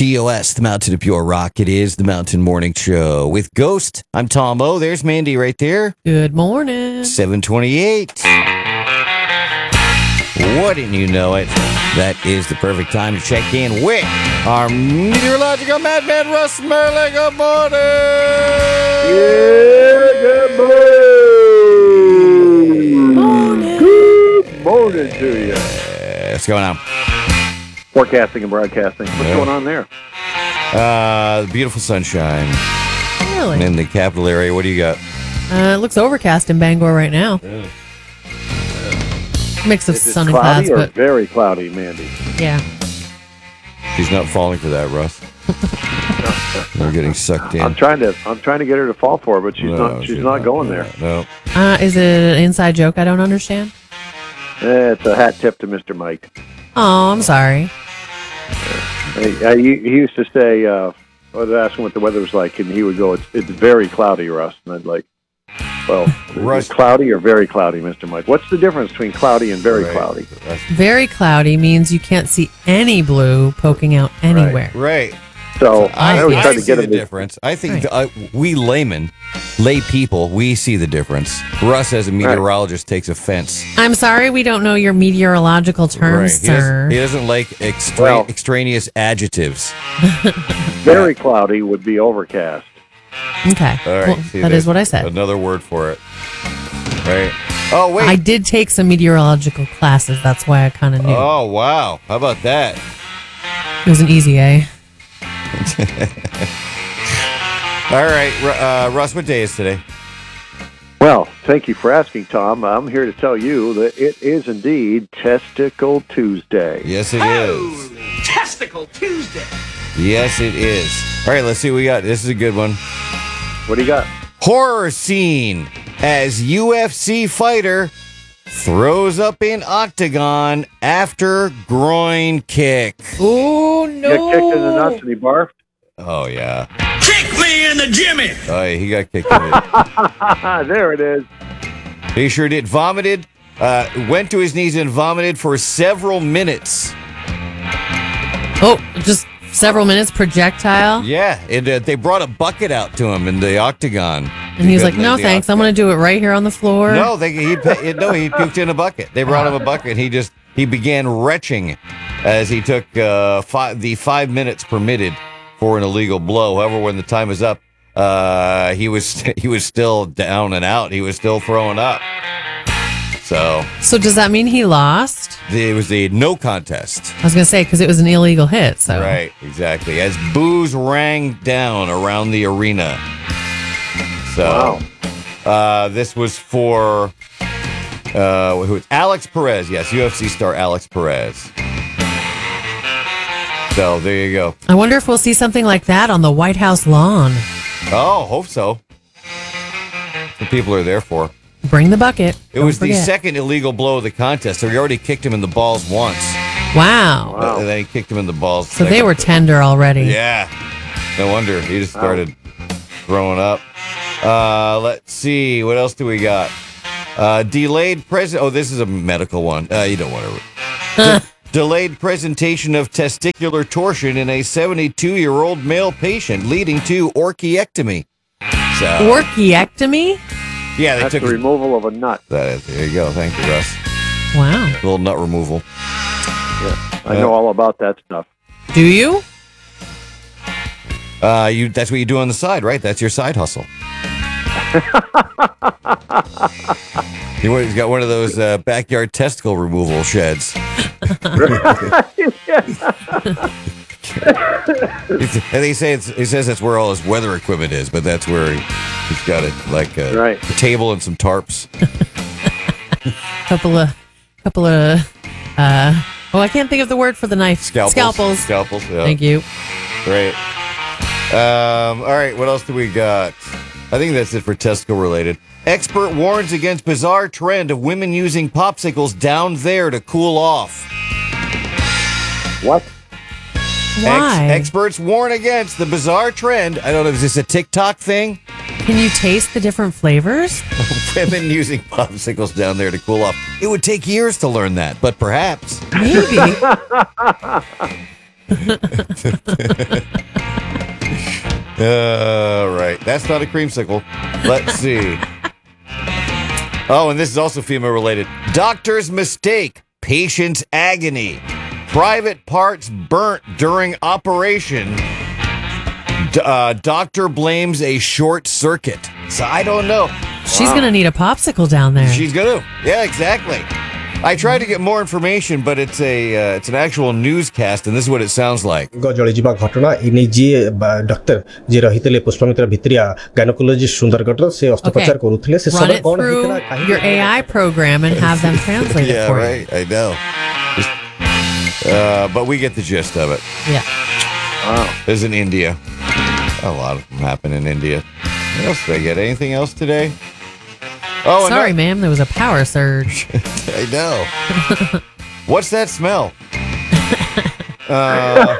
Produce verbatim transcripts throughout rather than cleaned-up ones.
T O S, the Mountain of Pure Rock. It is the Mountain Morning Show with Ghost. I'm Tom O. There's Mandy right there. Good morning. seven twenty-eight. Wouldn't you know it? That is the perfect time to check in with our meteorological madman, Russ Merlin. Good morning. Yeah, good morning. Morning. Good morning to you. Uh, what's going on? Forecasting and broadcasting. What's Yeah. going on there? Uh, beautiful sunshine Really? in the capital area. What do you got? Uh, it looks overcast in Bangor right now. Mix of Is it sun and cloudy clouds, or but very cloudy, Mandy? yeah. She's not falling for that, Russ. We're getting sucked in. I'm trying to. I'm trying to get her to fall for it, but she's No, not. She's, not going there. No. Uh, is it an inside joke I don't understand? Eh, it's a hat tip to Mister Mike. Oh, I'm sorry. I, I, he he used to say, uh, I was asking what the weather was like, and he would go, "It's it's very cloudy, Russ." And I'd like, "Well, Russ- is it cloudy or very cloudy, Mister Mike? What's the difference between cloudy and very Right. cloudy?" That's Very cloudy means you can't see any blue poking out anywhere. right. So I I always see. try I to see get the him to difference. I think Right. uh, we laymen, lay people, we see the difference. Russ, as a meteorologist, takes offense. I'm sorry we don't know your meteorological terms, He doesn't, sir. he doesn't like extra- Well- extraneous adjectives. very cloudy would be overcast. Okay. All right. Well, see, that there's is what I said. Another word for it. Right. Oh, wait. I did take some meteorological classes. That's why I kind of knew. Oh, wow. How about that? It was an easy A. All right. Ru- Uh, Russ, what day is today? Well, thank you for asking, Tom. I'm here to tell you that it is indeed Testicle Tuesday. Yes, it is. Testicle Tuesday. Yes, it is. All right, let's see what we got. This is a good one. What do you got? Horror scene as U F C fighter throws up in octagon after groin kick. Oh, You got kicked in the nuts and he barfed? Oh, yeah. Kick me in the Jimmy. Oh, yeah, he got kicked in it. There it is. He sure did. Vomited, uh, went to his knees and vomited for several minutes. Oh, just several minutes projectile. Yeah, and uh, they brought a bucket out to him in the octagon. And he was like, no, thanks. I'm going to do it right here on the floor. No, they, he no, he puked in a bucket. They brought him a bucket. He just he began retching as he took uh, five, the five minutes permitted for an illegal blow. However, when the time was up, uh, he was he was still down and out. He was still throwing up. So So does that mean he lost? it was a no contest. I was going to say, because it was an illegal hit. So Right, exactly. As boos rang down around the arena. So uh, this was for uh, who? Alex Perez. Yes, U F C star Alex Perez. So there you go. I wonder if we'll see something like that on the White House lawn. Oh, hope so. The people are there for. Bring the bucket. It Don't was the forget. second illegal blow of the contest. So he already kicked him in the balls once. Wow. Wow. And then he kicked him in the balls. So they second- were tender already. Yeah. No wonder. He just started throwing up. Uh, let's see. What else do we got? Uh, delayed present. Oh, this is a medical one. Uh, you don't want to. Delayed presentation of testicular torsion in a seventy-two-year-old male patient, leading to orchiectomy. So, Orchiectomy? yeah, they That's took the his, removal of a nut. that is, there you go. Thank you, Russ. Wow. A little nut removal. Yeah, I know all about that stuff. Do you? Uh, you. That's what you do on the side, right? That's your side hustle. You want- He's got one of those uh, backyard testicle removal sheds. And they say it's, he says that's where all his weather equipment is, but that's where he, he's got it, like a, Right. a table and some tarps. Couple of, couple of, uh, oh, I can't think of the word for the knife. Scalpels. Scalpels. Scalpels, yeah. Thank you. Great. Um, all right, what else do we got? I think that's it for testicle related. Expert warns against bizarre trend of women using popsicles down there to cool off. What? Why? Ex- experts warn against the bizarre trend. I don't know, is this a TikTok thing? Can you taste the different flavors? Women using popsicles down there to cool off. It would take years to learn that, but perhaps. Maybe. Uh, right. That's not a creamsicle. Let's see. Oh, and this is also female related. Doctor's mistake. Patient's agony. Private parts burnt during operation. D- uh, doctor blames a short circuit. So I don't know. She's going to need a popsicle down there. She's gonna. Yeah, exactly. I tried to get more information, but it's a uh, it's an actual newscast, and this is what it sounds like. ଜଳି ଯିବା ଘଟଣା ଇନି ଯିଏ doctor ଯିଏ ରହିଥିଲେ ପୁଷ୍ପମିତ୍ର ଭିତ୍ରିଆ ଗାଇନୋକୋଲୋଜିଷ୍ଟ ସୁନ୍ଦରଗଡ଼ର ସେ ଅସ୍ତ୍ରୋପଚାର କରୁଥିଲେ ସେ Run ସମୟ it କଣ through ହେଇଥିଲା your A I program and have them translate it Yeah, for right. I know. Just, uh, but we get the gist of it. you. Yeah. Wow. This is in India. A lot of them happen in India. What else did I get? Anything else today? Oh, and Sorry, I- ma'am. There was a power surge. I know. What's that smell? uh,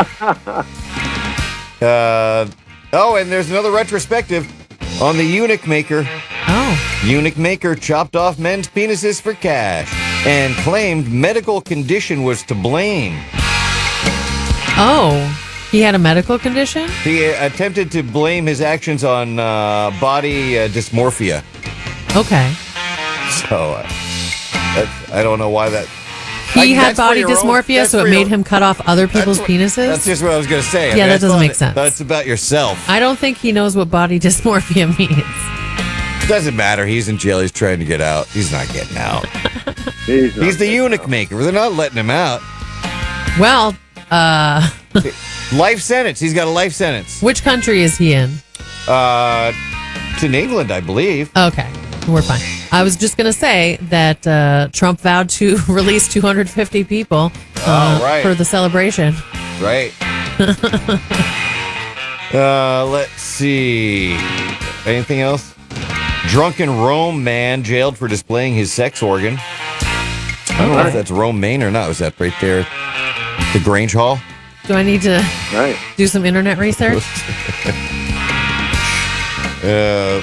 uh, oh, and there's another retrospective on the eunuch maker. Oh. Eunuch maker chopped off men's penises for cash and claimed medical condition was to blame. Oh. He had a medical condition? He attempted to blame his actions on uh, body uh, dysmorphia. Okay. So uh, that's, I don't know why that. He I- had that's for body your own- dysmorphia, that's so for it your- made him cut off other people's That's what- penises? That's just what I was going to say. I Yeah, mean, that I doesn't thought make it- sense. That's about yourself. I don't think he knows what body dysmorphia means. Doesn't matter. He's in jail. He's trying to get out. He's not getting out. He's, not He's the big, eunuch no. maker. They're not letting him out. Well, uh, Life sentence. He's got a life sentence. which country is he in? Uh, it's in England, I believe. Okay, we're fine. I was just going to say that uh, Trump vowed to release two hundred fifty people uh, Oh, right. for the celebration. Right. uh, let's see. Anything else? Drunken Rome man jailed for displaying his sex organ. I don't know if that's Rome, Maine or not. Was that right there? The Grange Hall? Do I need to Right. do some internet research? Uh,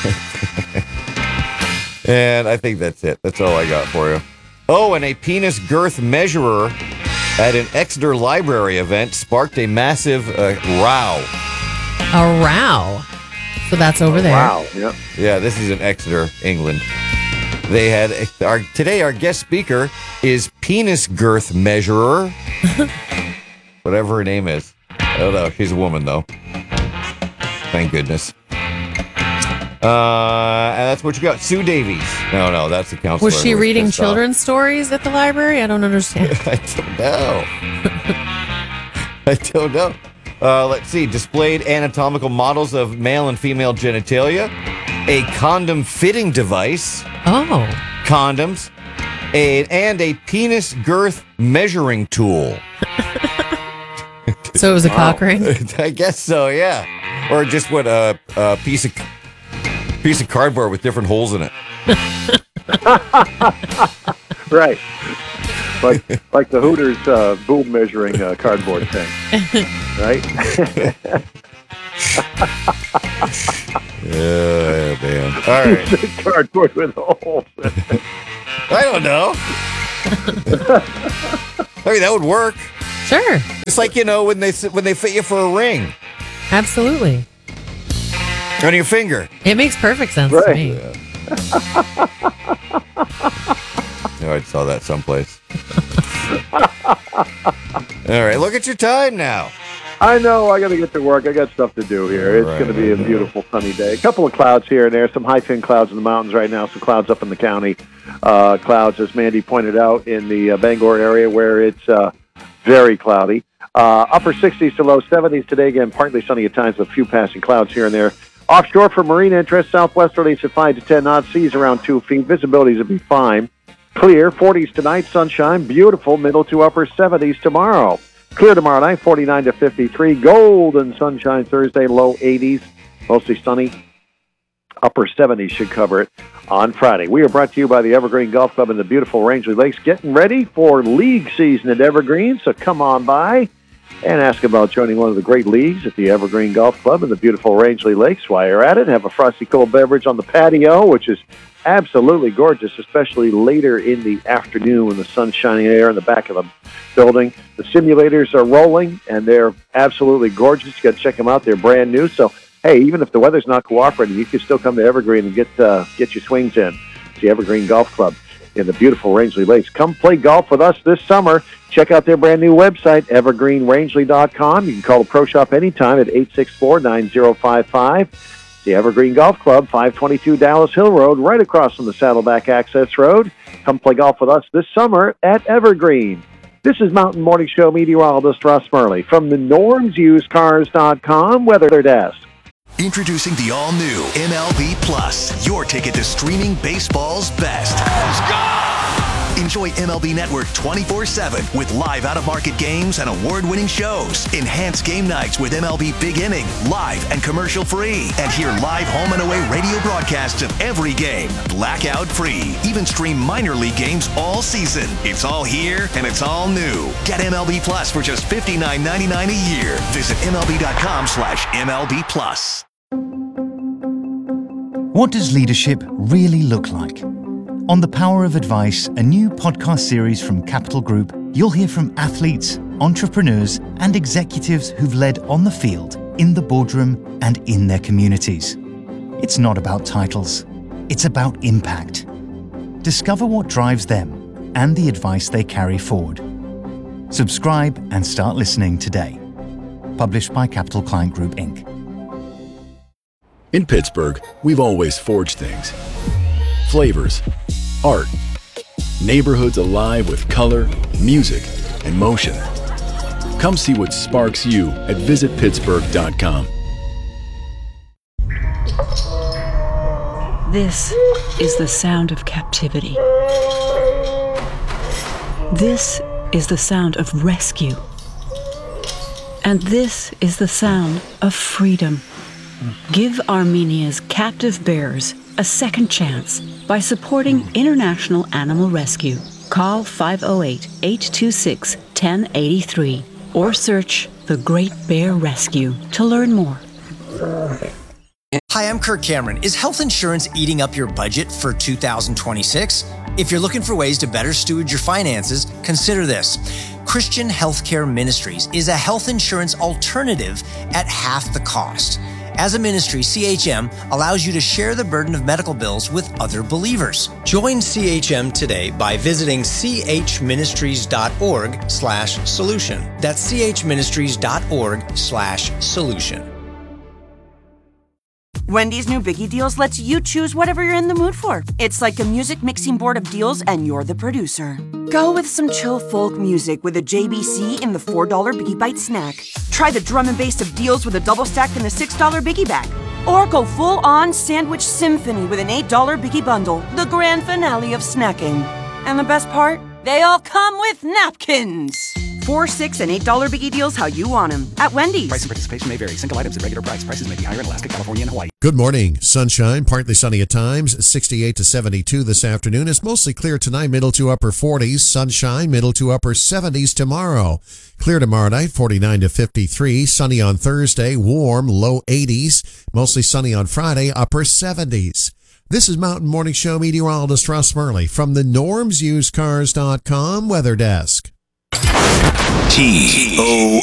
and I think that's it. That's all I got for you. Oh, and a penis girth measurer at an Exeter Library event sparked a massive uh, row. A row. So that's over there. Wow. Yeah. Yeah, this is in Exeter, England. They had our today. Our guest speaker is penis girth measurer, whatever her name is. I don't know. She's a woman though. Thank goodness. Uh, and that's what you got. Sue Davies. No, no, that's the counselor. Was she who reading pissed off. children's stories at the library? I don't understand. I don't know. I don't know. Uh, let's see. Displayed anatomical models of male and female genitalia, a condom fitting device, Oh. condoms, a, and a penis girth measuring tool. So it was a cock ring? I guess so. Yeah, or just what a, a piece of piece of cardboard with different holes in it. Right. Like like the Hooters uh, boob measuring uh, cardboard thing. Right? Yeah, man. All right. Cardboard with holes in it. I don't know. I mean, that would work. Sure. It's like, you know, when they when they fit you for a ring Absolutely. on your finger. It makes perfect sense to Right. me. No, I saw that someplace. All right, look at your time now. I know. I got to get to work. I got stuff to do here. It's Right, going to be a I know. beautiful sunny day. A couple of clouds here and there. Some high thin clouds in the mountains right now. Some clouds up in the county. Uh, clouds, as Mandy pointed out, in the uh, Bangor area where it's uh, very cloudy. Uh, upper sixties to low seventies today. Again, partly sunny at times with a few passing clouds here and there. Offshore for marine interest, southwesterlies at five to ten knots, seas around two feet. Visibilities will be fine. Clear, forties tonight, sunshine, beautiful, middle to upper seventies tomorrow. Clear tomorrow night, forty-nine to fifty-three. Golden sunshine Thursday, low eighties, mostly sunny. Upper seventies should cover it on Friday. We are brought to you by the Evergreen Golf Club in the beautiful Rangeley Lakes. Getting ready for league season at Evergreen, so come on by and ask about joining one of the great leagues at the Evergreen Golf Club in the beautiful Rangeley Lakes. While you're at it, have a frosty cold beverage on the patio, which is absolutely gorgeous, especially later in the afternoon when the sun's shining there in the back of the building. The simulators are rolling, and they're absolutely gorgeous. You got to check them out. They're brand new. So, hey, even if the weather's not cooperating, you can still come to Evergreen and get uh, get your swings in. It's the Evergreen Golf Club in the beautiful Rangeley Lakes. Come play golf with us this summer. Check out their brand new website, evergreen rangeley dot com. You can call the Pro Shop anytime at eight six four, nine zero five five. The Evergreen Golf Club, five twenty-two Dallas Hill Road, right across from the Saddleback Access Road. Come play golf with us this summer at Evergreen. This is Mountain Morning Show meteorologist Russ Murley from the norms used cars dot com weather desk. Introducing the all-new M L B Plus, your ticket to streaming baseball's best. Let's go! Enjoy M L B Network twenty-four seven with live out-of-market games and award-winning shows. Enhance game nights with M L B Big Inning, live and commercial-free. And hear live home and away radio broadcasts of every game, blackout-free. Even stream minor league games all season. It's all here, and it's all new. Get M L B Plus for just fifty-nine ninety-nine a year. Visit M L B dot com slash M L B Plus. What does leadership really look like? On The Power of Advice, a new podcast series from Capital Group, you'll hear from athletes, entrepreneurs, and executives who've led on the field, in the boardroom, and in their communities. It's not about titles. It's about impact. Discover what drives them and the advice they carry forward. Subscribe and start listening today. Published by Capital Client Group, Incorporated. In Pittsburgh, we've always forged things. Flavors, art, neighborhoods alive with color, music, and motion. Come see what sparks you at visit pittsburgh dot com. This is the sound of captivity. This is the sound of rescue. And this is the sound of freedom. Give Armenia's captive bears a second chance by supporting International Animal Rescue. Call five oh eight, eight two six, one oh eight three or search The Great Bear Rescue to learn more. Hi, I'm Kirk Cameron. Is health insurance eating up your budget for two thousand twenty-six? If you're looking for ways to better steward your finances, consider this. Christian Healthcare Ministries is a health insurance alternative at half the cost. As a ministry, C H M allows you to share the burden of medical bills with other believers. Join C H M today by visiting c h ministries dot org slash solution. That's c h ministries dot org slash solution. Wendy's new Biggie Deals lets you choose whatever you're in the mood for. It's like a music mixing board of deals, and you're the producer. Go with some chill folk music with a J B C in the four dollar Biggie Bite snack. Try the drum and bass of deals with a double stack in the six dollar Biggie Bag. Or go full-on sandwich symphony with an eight dollar Biggie Bundle, the grand finale of snacking. And the best part? They all come with napkins. Four, six, and eight dollar Biggie Deals how you want them at Wendy's. Price and participation may vary. Single items at regular price. Prices may be higher in Alaska, California, and Hawaii. Good morning. Sunshine, partly sunny at times, sixty-eight to seventy-two this afternoon. It's mostly clear tonight, middle to upper forties. Sunshine, middle to upper seventies tomorrow. Clear tomorrow night, forty-nine to fifty-three. Sunny on Thursday, warm, low eighties. Mostly sunny on Friday, upper seventies. This is Mountain Morning Show meteorologist Russ Murley from the norms used cars dot com weather desk. T O